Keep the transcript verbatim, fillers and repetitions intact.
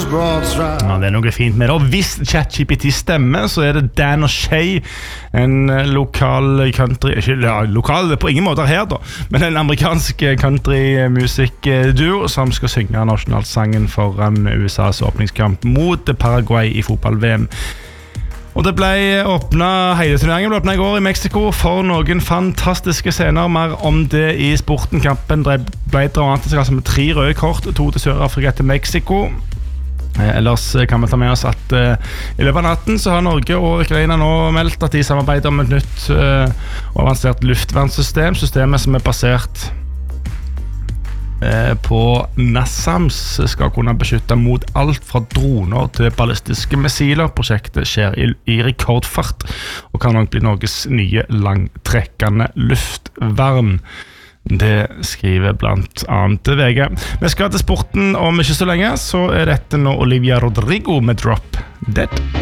Ja, det er noe fint med det. Og hvis ChatGPT stemmer, så er det Dan O'Shea, en lokal country, ikke ja, lokal på ingen måter her da, men en amerikansk countrymusikduo som skal synge nasjonalsangen foran U S A's åpningskamp mot Paraguay i fotball-V M. Og det ble åpnet, hele turneringen ble åpnet i går i Mexico for noen fantastiske scener. Mer om det i sporten. Kampen ble dramatisk, altså med tre røde kort, to til Sør-Afrika til Mexico. Eh, ellers kan vi ta med oss at eh, i løpet av natten så har Norge og Ukraina nå meldt at de samarbeider om et nytt eh, og avansert luftvernsystem. Systemet som er basert på NASAMS skal kunne beskytte mot alt fra droner til ballistiske missiler. Prosjektet skjer i, i rekordfart og kan nok bli Norges nye langtrekkende luftvern. Det skriver blant annet V G. Vi skal til sporten om ikke så lenge, så er dette nå Olivia Rodrigo med Drop Dead.